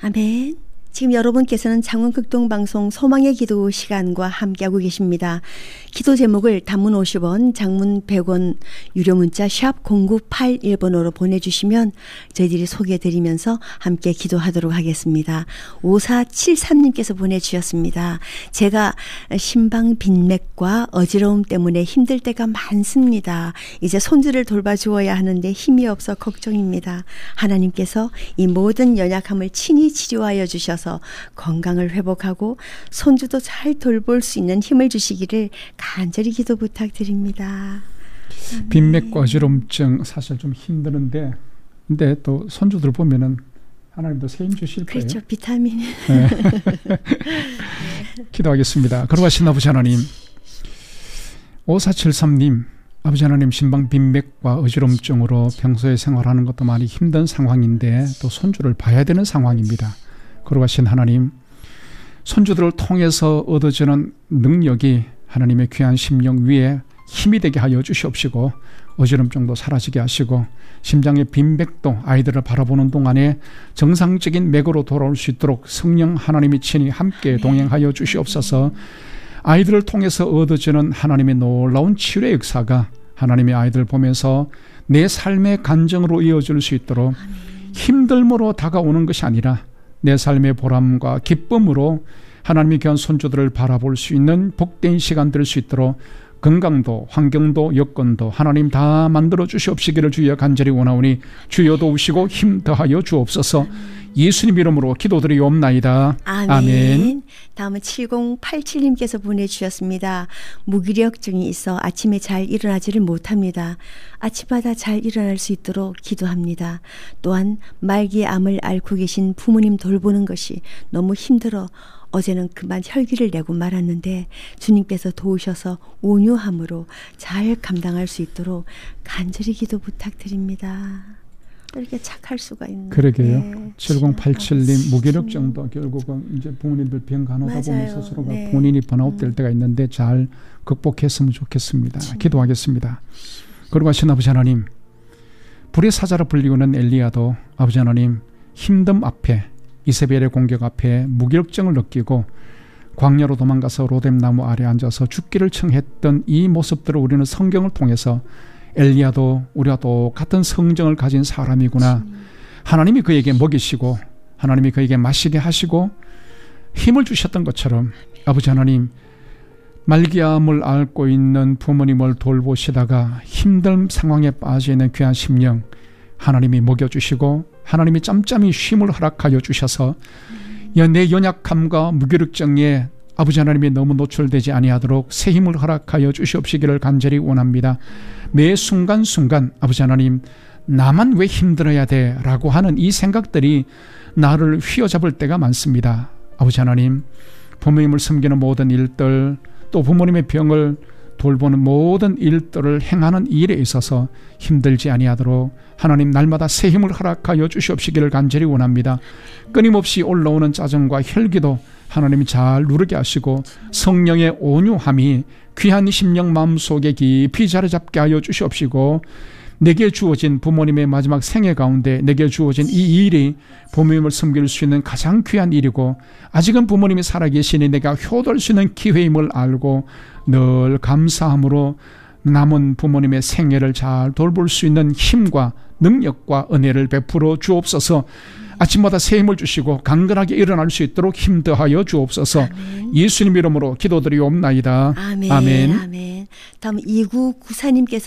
아멘. 지금 여러분께서는 장문극동방송 소망의 기도 시간과 함께하고 계십니다. 기도 제목을 단문 50원, 장문 100원, 유료 문자 샵 0981번으로 보내주시면 저희들이 소개해드리면서 함께 기도하도록 하겠습니다. 5473님께서 보내주셨습니다. 제가 심방 빈맥과 어지러움 때문에 힘들 때가 많습니다. 이제 손주를 돌봐주어야 하는데 힘이 없어 걱정입니다. 하나님께서 이 모든 연약함을 친히 치료하여 주셔서 건강을 회복하고 손주도 잘 돌볼 수 있는 힘을 주시기를 간절히 기도 부탁드립니다. 빈맥과 어지럼증 사실 좀 힘드는데 근데 또 손주들 보면은 하나님도 새 힘 주실 거예요. 그렇죠. 비타민. 네. 기도하겠습니다. 거룩하신 아버지 하나님, 5473님, 아버지 하나님, 심방 빈맥과 어지럼증으로 평소에 생활하는 것도 많이 힘든 상황인데 또 손주를 봐야 되는 상황입니다. 거룩하신 하나님, 손주들을 통해서 얻어지는 능력이 하나님의 귀한 심령 위에 힘이 되게 하여 주시옵시고 어지럼증도 사라지게 하시고 심장의 빈맥도 아이들을 바라보는 동안에 정상적인 맥으로 돌아올 수 있도록 성령 하나님이 친히 함께 동행하여 주시옵소서. 아이들을 통해서 얻어지는 하나님의 놀라운 치유의 역사가 하나님의 아이들 보면서 내 삶의 간증으로 이어질 수 있도록 힘들므로 다가오는 것이 아니라 내 삶의 보람과 기쁨으로 하나님의 귀한 손주들을 바라볼 수 있는 복된 시간 될 수 있도록 건강도 환경도 여건도 하나님 다 만들어 주시옵시기를 주여 간절히 원하오니 주여 도우시고 힘 더하여 주옵소서. 예수님 이름으로 기도드리옵나이다. 아멘. 다음은 7087님께서 보내주셨습니다. 무기력증이 있어 아침에 잘 일어나지를 못합니다. 아침마다 잘 일어날 수 있도록 기도합니다. 또한 말기의 암을 앓고 계신 부모님 돌보는 것이 너무 힘들어 어제는 그만 혈기를 내고 말았는데 주님께서 도우셔서 온유함으로 잘 감당할 수 있도록 간절히 기도 부탁드립니다. 이렇게 착할 수가 있는. 그러게요. 네, 7087님 무기력증도 결국은 이제 부모님들 병 간호다 보면 스스로가 본인이 번아웃 될 때가 있는데 잘 극복했으면 좋겠습니다. 기도하겠습니다. 거룩하신 아버지 하나님, 불의 사자로 불리우는 엘리야도 아버지 하나님 힘듦 앞에 이세벨의 공격 앞에 무기력증을 느끼고 광야로 도망가서 로뎀나무 아래 앉아서 죽기를 청했던 이 모습들을 우리는 성경을 통해서 엘리야도 우리와 똑같은 성정을 가진 사람이구나. 하나님이 그에게 먹이시고 하나님이 그에게 마시게 하시고 힘을 주셨던 것처럼 아버지 하나님, 말기암을 앓고 있는 부모님을 돌보시다가 힘든 상황에 빠져 있는 귀한 심령 하나님이 먹여주시고 하나님이 짬짬이 쉼을 허락하여 주셔서 내 연약함과 무기력증에 아버지 하나님이 너무 노출되지 아니하도록 새 힘을 허락하여 주시옵시기를 간절히 원합니다. 매 순간순간 아버지 하나님, 나만 왜 힘들어야 돼? 라고 하는 이 생각들이 나를 휘어잡을 때가 많습니다. 아버지 하나님, 부모님을 섬기는 모든 일들, 또 부모님의 병을 돌보는 모든 일들을 행하는 일에 있어서 힘들지 아니하도록 하나님 날마다 새 힘을 허락하여 주시옵시기를 간절히 원합니다. 끊임없이 올라오는 짜증과 혈기도 하나님이 잘 누르게 하시고 성령의 온유함이 귀한 심령 마음속에 깊이 자리 잡게 하여 주시옵시고 내게 주어진 부모님의 마지막 생애 가운데 내게 주어진 이 일이 부모님을 섬길 수 있는 가장 귀한 일이고 아직은 부모님이 살아계시니 내가 효도할 수 있는 기회임을 알고 늘 감사함으로 남은 부모님의 생애를 잘 돌볼 수 있는 힘과 능력과 은혜를 베풀어 주옵소서. 아침마다 새 힘을 주시고 강건하게 일어날 수 있도록 힘 더하여 주옵소서. 아멘. 예수님 이름으로 기도드리옵나이다. 아멘. 다음 2994님께서